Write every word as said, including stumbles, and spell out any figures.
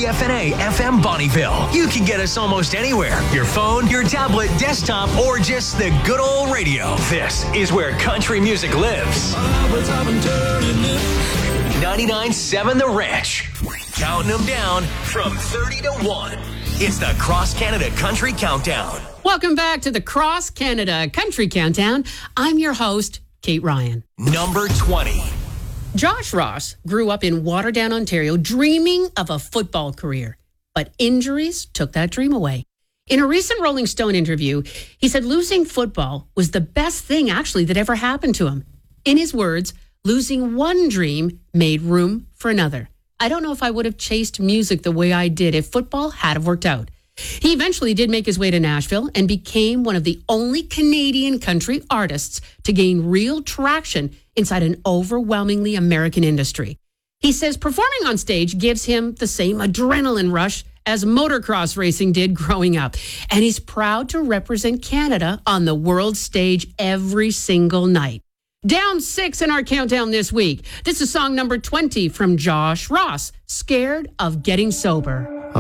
C F N A F M Bonnieville. You can get us almost anywhere. Your phone, your tablet, desktop, or just the good old radio. This is where country music lives. ninety-nine point seven The Ranch. Counting them down from thirty to one. It's the Cross Canada Country Countdown. Welcome back to the Cross Canada Country Countdown. I'm your host, Kate Ryan. Number twenty. Josh Ross grew up in Waterdown, Ontario, dreaming of a football career. But injuries took that dream away. In a recent Rolling Stone interview, he said losing football was the best thing actually that ever happened to him. In his words, losing one dream made room for another. I don't know if I would have chased music the way I did if football had have worked out. He eventually did make his way to Nashville and became one of the only Canadian country artists to gain real traction inside an overwhelmingly American industry. He says performing on stage gives him the same adrenaline rush as motocross racing did growing up. And he's proud to represent Canada on the world stage every single night. Down six in our countdown this week. This is song number twenty from Josh Ross, Scared of Getting Sober.